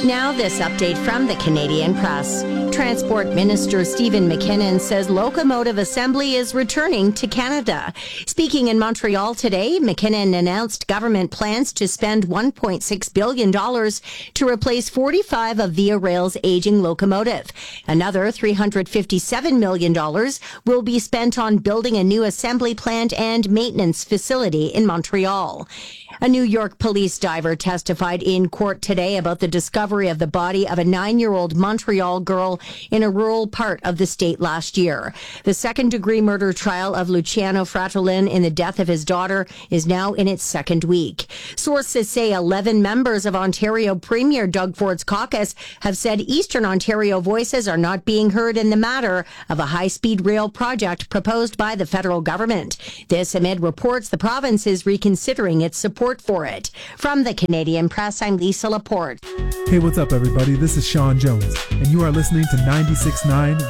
Now, this update from the Canadian Press. Transport Minister Stephen McKinnon says locomotive assembly is returning to Canada. Speaking in Montreal today, McKinnon announced government plans to spend $1.6 billion to replace 45 of Via Rail's aging locomotive. Another $357 million will be spent on building a new assembly plant and maintenance facility in Montreal. A New York police diver testified in court today about the discovery of the body of a 9-year-old Montreal girl in a rural part of the state last year. The second-degree murder trial of Luciano Fratellin in the death of his daughter is now in its second week. Sources say 11 members of Ontario Premier Doug Ford's caucus have said Eastern Ontario voices are not being heard in the matter of a high-speed rail project proposed by the federal government. This amid reports the province is reconsidering its support for it. From the Canadian Press, I'm Lisa Laporte. Hey, what's up, everybody? This is Sean Jones, and you are listening to 96.9